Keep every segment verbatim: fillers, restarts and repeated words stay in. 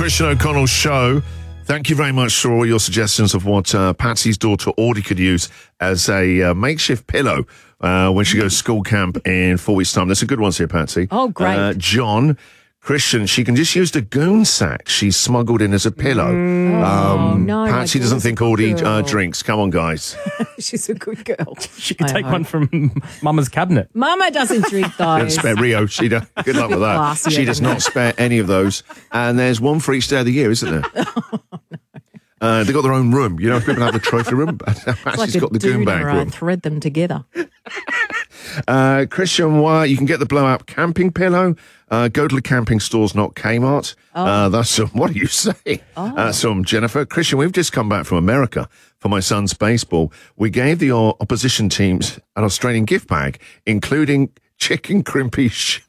Christian O'Connell Show. Thank you very much for all your suggestions of what uh, Patsy's daughter Audie could use as a uh, makeshift pillow uh, when she goes to school camp in four weeks' time. There's some good ones here, Patsy. Oh, great. Uh, John, Christian, she can just use the goon sack she smuggled in as a pillow. Mm. Um, Oh, no, Patsy my doesn't think Audie uh, girl. drinks. Come on, guys. She's a good girl. She could I take hope. one from Mama's cabinet. Mama doesn't drink She doesn't those. spare Rio. She does. Good luck with that. Classier She does than not that. spare any of those. And there's one for each day of the year, isn't there? Uh, they've got their own room. You know, if people have a trophy room, It's Patsy's like a got the goon bag doona, I room. thread them together. Uh, Christian, why you can get the blow-up camping pillow. Uh, go to the camping stores, not Kmart. Oh. Uh, that's some, what do you say? Uh, some Jennifer. Christian, we've just come back from America for my son's baseball. We gave the uh, opposition teams an Australian gift bag, including chicken crimpy sh-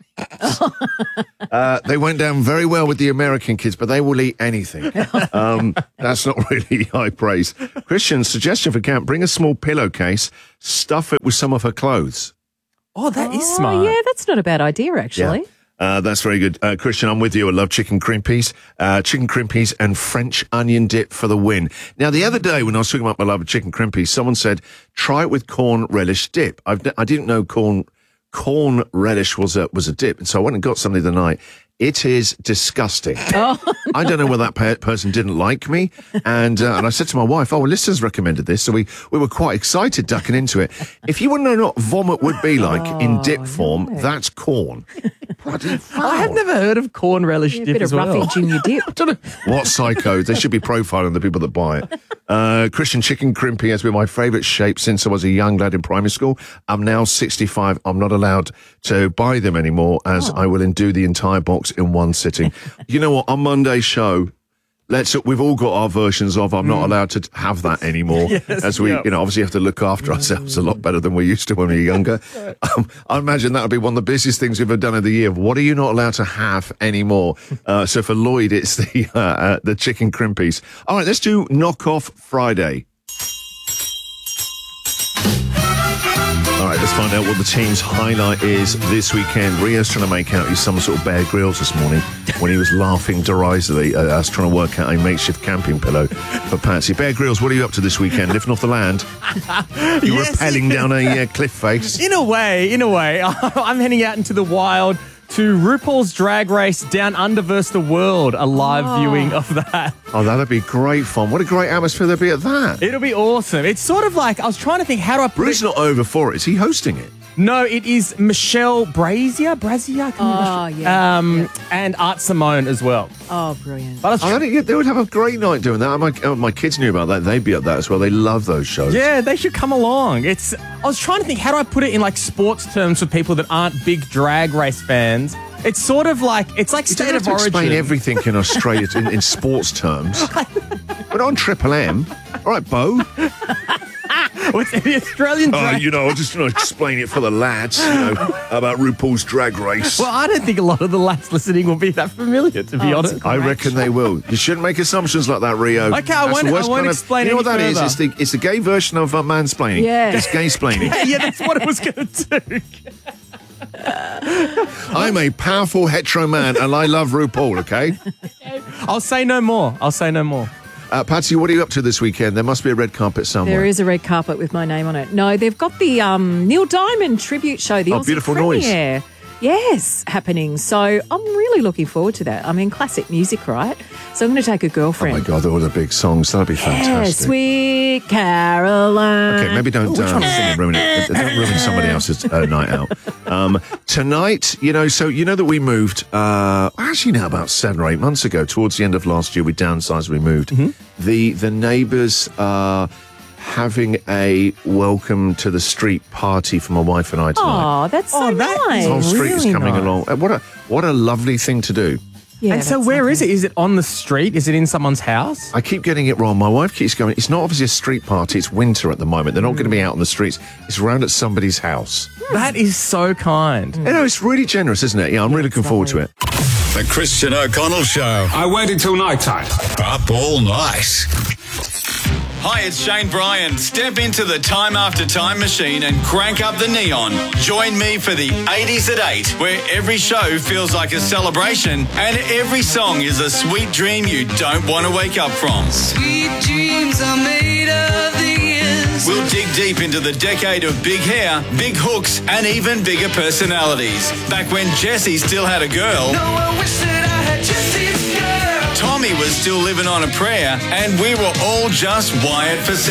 uh, they went down very well with the American kids, but they will eat anything. Um, that's not really high praise. Christian's suggestion for camp, bring a small pillowcase, stuff it with some of her clothes. Oh, that is Oh, smart. yeah, that's not a bad idea, actually. Uh, that's very good. Uh, Christian, I'm with you. I love chicken crimpies. Uh, chicken crimpies and French onion dip for the win. Now, the other day when I was talking about my love of chicken crimpies, someone said, try it with corn relish dip. I've, I didn't know corn corn relish was a, was a dip. And so I went and got something the night. It is disgusting. Oh. I don't know whether that pe- person didn't like me. And uh, and I said to my wife, oh, well, listeners recommended this. So we, we were quite excited ducking into it. If you want to know what vomit would be like in dip form, that's corn. Bloody foul. I have never heard of corn relish Yeah, a dip bit as of well. roughage in your dip. I don't know what psychos. They should be profiling the people that buy it. Uh, Christian, chicken crimpy has been my favourite shape since I was a young lad in primary school. I'm now sixty-five. I'm not allowed to buy them anymore as I will undo the entire box in one sitting. You know what? On Monday's show, let's. We've all got our versions of I'm not allowed to have that anymore. Yes, as we, yeah. you know, obviously have to look after ourselves a lot better than we used to when we were younger. Um, I imagine that would be one of the busiest things we've ever done of the year. What are you not allowed to have anymore? Uh, so for Lloyd, it's the uh, uh, the chicken crimpies. All right, let's do Knockoff Friday. All right, let's find out what the team's highlight is this weekend. Rio's trying to make out he's some sort of Bear Grylls this morning when he was laughing derisively at us trying to work out a makeshift camping pillow for Patsy. Bear Grylls, what are you up to this weekend? Lifting off the land? You're Yes. rappelling down a uh, cliff face? In a way, in a way, I'm heading out into the wild to RuPaul's Drag Race Down Under versus the World, a live Oh. viewing of that. Oh, that'd be great fun. What a great atmosphere there'd be at that. It'll be awesome. It's sort of like, I was trying to think, how do I put Bruce it? not over for it. Is he hosting it? No, it is Michelle Brazier, Brazier, I can't Oh, remember. yeah, um, yeah. and Art Simone as well. Oh, brilliant. But I was I think they would have a great night doing that. My, oh, my kids knew about that. They'd be at that as well. They love those shows. Yeah, they should come along. It's. I was trying to think, how do I put it in like sports terms for people that aren't big Drag Race fans? It's sort of like it's like You State don't have of to Origin. explain everything in Australia in, in sports terms. We're on Triple M. All right, Bo. What's the Australian Oh, drag? you know, I just want to explain it for the lads, you know, about RuPaul's Drag Race. Well, I don't think a lot of the lads listening will be that familiar, to be Oh, honest. it's I reckon they will. You shouldn't make assumptions like that, Rio. Okay, I That's won't- the I worst won't kind of- explain You know what any that is? further. It's the, it's the gay version of uh, mansplaining. Yeah. It's gay-splaining. Yeah, that's what I was going to do. I'm a powerful hetero man, and I love RuPaul, okay? I'll say no more. I'll say no more. Uh, Patsy, what are you up to this weekend? There must be a red carpet somewhere. There is a red carpet with my name on it. No, they've got the um, Neil Diamond tribute show, the Oh, Aussie Beautiful Noise. premiere. Yes, happening. So I'm really looking forward to that. I mean, classic music, right? So I'm going to take a Oh, girlfriend. my God, all the big songs. That'd be Yeah, fantastic. Sweet Caroline. Okay, maybe don't, uh, ruin it. Don't ruin somebody else's uh, night out. Um, tonight, you know, so you know that we moved, uh, actually now about seven or eight months ago, towards the end of last year, we downsized, we moved. Mm-hmm. The the neighbours are having a welcome to the street party for my wife and I tonight. Oh, that's so Oh, that is nice. the whole street is really coming nice. along. Uh, What a what a lovely thing to do. Yeah, and so that's where lovely. is it? Is it on the street? Is it in someone's house? I keep getting it wrong. My wife keeps going, it's not obviously a street party, it's winter at the moment. They're not going to be out on the streets. It's around at somebody's house. That is so kind. You know, it's really generous, isn't it? Yeah, I'm really looking forward to it. The Christian O'Connell Show. I waited till night time. Up all night. Hi, it's Shane Bryan. Step into the Time After Time machine and crank up the neon. Join me for the eighties at eight, where every show feels like a celebration and every song is a sweet dream you don't want to wake up from. Sweet dreams are made of the years. We'll dig deep into the decade of big hair, big hooks, and even bigger personalities. Back when Jessie still had a girl. No, I wish that I had Jessie's girl. Tommy was still living on a prayer, and we were all just wired for sex.